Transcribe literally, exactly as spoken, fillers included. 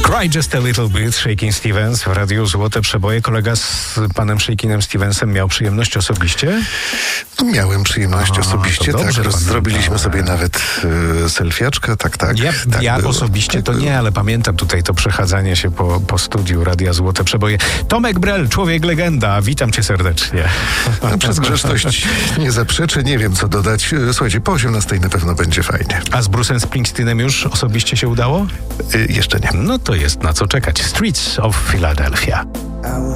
Cry Just a Little Bit, Shakin' Stevens w Radiu Złote Przeboje. Kolega z panem Shakinem Stevensem miał przyjemność osobiście? No, miałem przyjemność A, osobiście, to tak. dobrze, Roz, zrobiliśmy pamiętam. sobie nawet y, selfiaczkę, tak, tak. Ja, tak ja było. osobiście tak to było. nie, ale pamiętam tutaj to przechadzanie się po, po studiu Radia Złote Przeboje. Tomek Brel, człowiek legenda, witam cię serdecznie. No, przez grzeczność nie zaprzeczę, nie wiem co dodać. Słuchajcie, po osiemnastej na pewno będzie fajnie. A z Bruce'em Springsteenem już osobiście się udało? Y, jeszcze nie. No to jest na co czekać. Streets of Philadelphia.